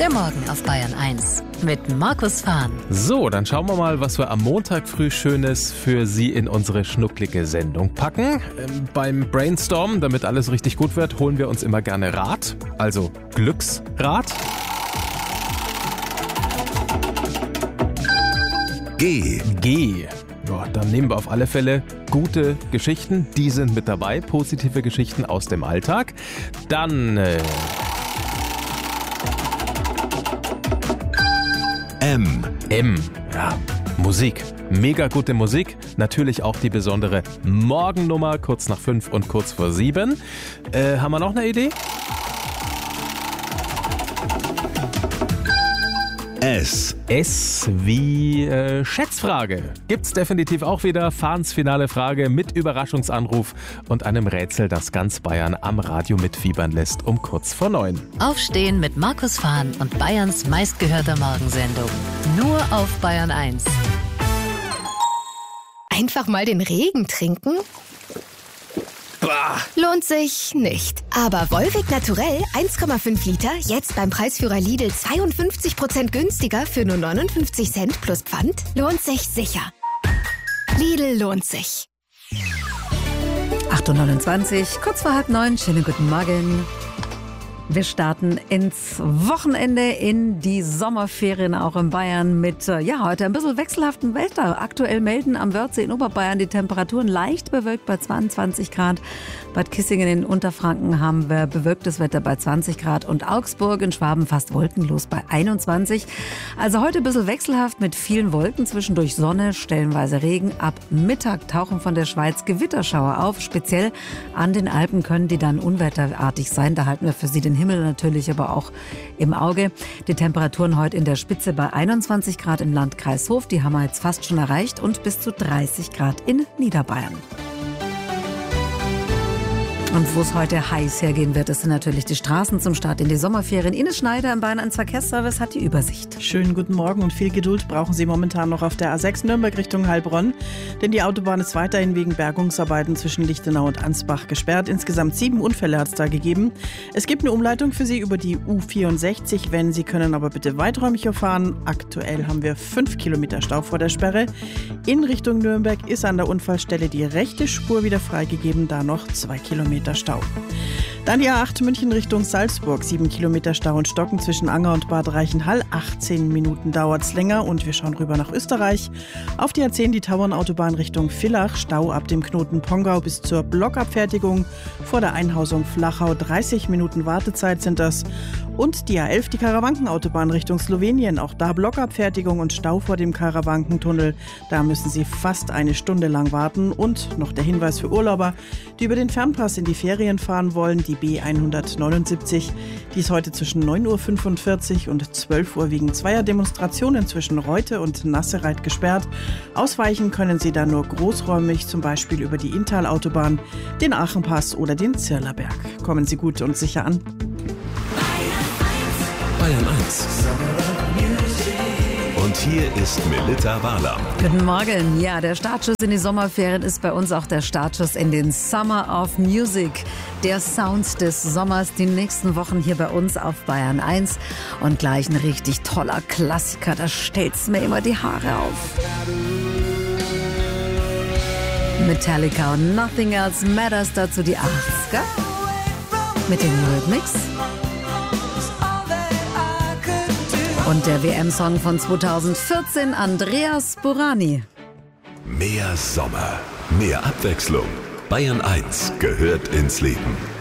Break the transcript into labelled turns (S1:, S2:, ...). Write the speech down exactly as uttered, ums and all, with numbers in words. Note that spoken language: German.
S1: Der Morgen auf Bayern eins mit Markus Fahn.
S2: So, dann schauen wir mal, was wir am Montag früh Schönes für Sie in unsere schnucklige Sendung packen. Ähm, beim Brainstorm, damit alles richtig gut wird, holen wir uns immer gerne Rat, also Glücksrat.
S3: G.
S2: G. Ja, dann nehmen wir auf alle Fälle gute Geschichten, die sind mit dabei, positive Geschichten aus dem Alltag. Dann äh,
S3: M.
S2: M. Ja, Musik. Mega gute Musik. Natürlich auch die besondere Morgennummer, kurz nach fünf und kurz vor sieben. Äh, haben wir noch eine Idee?
S3: S.
S2: S wie äh, Schätzfrage. Gibt's definitiv auch wieder. Fahns finale Frage mit Überraschungsanruf und einem Rätsel, das ganz Bayern am Radio mitfiebern lässt, um kurz vor neun.
S1: Aufstehen mit Markus Fahn und Bayerns meistgehörter Morgensendung. Nur auf Bayern eins.
S4: Einfach mal den Regen trinken? Lohnt sich nicht. Aber Wolwig Naturell eins Komma fünf Liter, jetzt beim Preisführer Lidl zweiundfünfzig Prozent günstiger für nur neunundfünfzig Cent plus Pfand, lohnt sich sicher. Lidl lohnt sich.
S5: acht Uhr neunundzwanzig, kurz vor halb neun, schönen guten Morgen. Wir starten ins Wochenende, in die Sommerferien auch in Bayern mit, ja, heute ein bisschen wechselhaftem Wetter. Aktuell melden am Wörthsee in Oberbayern die Temperaturen leicht bewölkt bei zweiundzwanzig Grad. Bad Kissingen in Unterfranken haben wir bewölktes Wetter bei zwanzig Grad und Augsburg in Schwaben fast wolkenlos bei einundzwanzig. Also heute ein bisschen wechselhaft mit vielen Wolken, zwischendurch Sonne, stellenweise Regen. Ab Mittag tauchen von der Schweiz Gewitterschauer auf. Speziell an den Alpen können die dann unwetterartig sein. Da halten wir für Sie den Himmel natürlich aber auch im Auge. Die Temperaturen heute in der Spitze bei einundzwanzig Grad im Landkreis Hof, die haben wir jetzt fast schon erreicht, und bis zu dreißig Grad in Niederbayern. Und wo es heute heiß hergehen wird, das sind natürlich die Straßen zum Start in die Sommerferien. Ines Schneider im Bayern eins Verkehrsservice hat die Übersicht.
S6: Schönen guten Morgen und viel Geduld brauchen Sie momentan noch auf der A sechs Nürnberg Richtung Heilbronn. Denn die Autobahn ist weiterhin wegen Bergungsarbeiten zwischen Lichtenau und Ansbach gesperrt. Insgesamt sieben Unfälle hat es da gegeben. Es gibt eine Umleitung für Sie über die U vierundsechzig, wenn Sie können aber bitte weiträumiger fahren. Aktuell haben wir fünf Kilometer Stau vor der Sperre. In Richtung Nürnberg ist an der Unfallstelle die rechte Spur wieder freigegeben, da noch zwei Kilometer Stau. Dann die A acht München Richtung Salzburg, sieben Kilometer Stau und Stocken zwischen Anger und Bad Reichenhall, achtzehn Minuten dauert es länger und wir schauen rüber nach Österreich. Auf die A zehn die Tauernautobahn Richtung Villach, Stau ab dem Knoten Pongau bis zur Blockabfertigung, vor der Einhausung Flachau, dreißig Minuten Wartezeit sind das. Und die A elf die Karawankenautobahn Richtung Slowenien, auch da Blockabfertigung und Stau vor dem Karawankentunnel, da müssen Sie fast eine Stunde lang warten. Und noch der Hinweis für Urlauber, die über den Fernpass in die Ferien fahren wollen, die B hundertneunundsiebzig, die ist heute zwischen neun Uhr fünfundvierzig und zwölf Uhr wegen zweier Demonstrationen zwischen Reute und Nassereit gesperrt. Ausweichen können Sie dann nur großräumig, zum Beispiel über die Inntal-Autobahn, den Aachenpass oder den Zirlerberg. Kommen Sie gut und sicher an.
S3: Bayern eins. Und hier ist Melita Wahler.
S5: Guten Morgen. Ja, der Startschuss in die Sommerferien ist bei uns auch der Startschuss in den Summer of Music. Der Sound des Sommers die nächsten Wochen hier bei uns auf Bayern eins. Und gleich ein richtig toller Klassiker, da stellt's mir immer die Haare auf. Metallica und Nothing Else Matters, dazu die achtziger mit den Rhythmics. Und der W M-Song von zweitausendvierzehn, Andreas Burani.
S3: Mehr Sommer, mehr Abwechslung. Bayern eins gehört ins Leben.